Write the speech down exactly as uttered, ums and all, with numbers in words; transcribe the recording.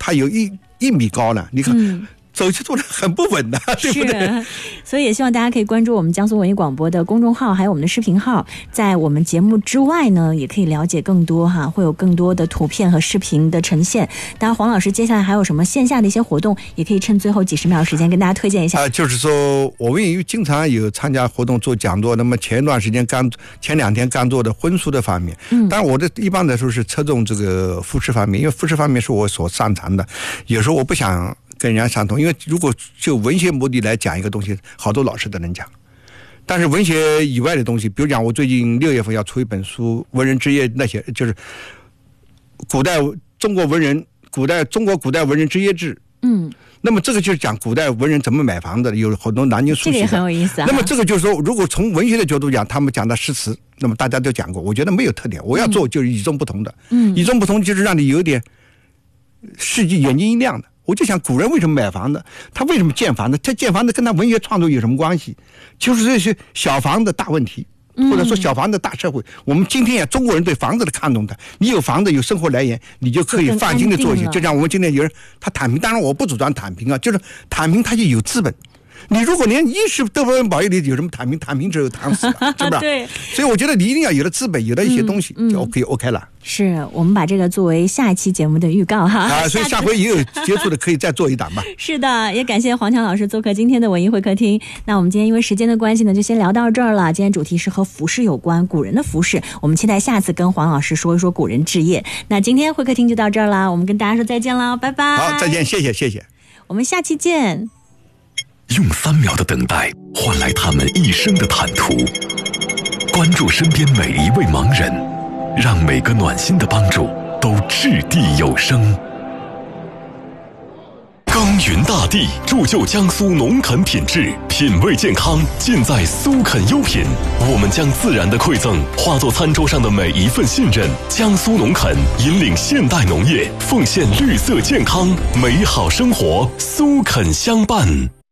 它有一一米高呢，你看。嗯，走起路来很不稳的，对不对？ 所以也希望大家可以关注我们江苏文艺广播的公众号，还有我们的视频号。在我们节目之外呢，也可以了解更多哈，会有更多的图片和视频的呈现。当然，黄老师接下来还有什么线下的一些活动，也可以趁最后几十秒时间跟大家推荐一下。 啊、呃，就是说我们也经常有参加活动做讲座。那么前一段时间刚前两天刚做的婚书的方面，嗯，当然我的一般来说是侧重这个复式方面，因为复式方面是我所擅长的。有时候我不想跟人家相同，因为如果就文学目的来讲一个东西，好多老师都能讲。但是文学以外的东西，比如讲我最近六月份要出一本书《文人之夜》，那些就是古代中国文人、古代中国古代文人之夜志。嗯，那么这个就是讲古代文人怎么买房的，有很多南京书写的， 这个也很有意思啊。 那么这个就是说，如果从文学的角度讲，他们讲的诗词，那么大家都讲过，我觉得没有特点。我要做就是与众不同的，嗯，与众不同就是让你有点世纪眼睛一亮的。我就想古人为什么买房子，他为什么建房子，他建房子跟他文学创作有什么关系？就是这些小房子大问题，或者说小房子大社会。嗯、我们今天呀，中国人对房子的看重的，你有房子有生活来源，你就可以放心的做一些。就像我们今天有人他躺平，当然我不主张躺平啊，就是躺平他就有资本。你如果连衣食都不能保佑，你有什么躺平？躺平只有躺死了，是吧？ 对。 所以我觉得你一定要有了资本，有了一些东西，嗯嗯、就 OK OK 了。 是我们把这个作为下一期节目的预告哈。 啊，所以下回也有接触的可以再做一档吧。 是的，也感谢黄强老师做客今天的文艺会客厅。那我们今天因为时间的关系呢，就先聊到这儿了。今天主题是和服饰有关，古人的服饰。我们期待下次跟黄老师说一说古人置业。那今天会客厅就到这儿了，我们跟大家说再见了，拜拜。 好，再见，谢谢，谢谢。 我们下期见。 用三秒的等待换来他们一生的坦途，关注身边每一位盲人，让每个暖心的帮助都掷地有声。耕耘大地，铸就江苏农垦品质，品味健康尽在苏垦优品。我们将自然的馈赠化作餐桌上的每一份信任。江苏农垦引领现代农业，奉献绿色健康美好生活，苏垦相伴。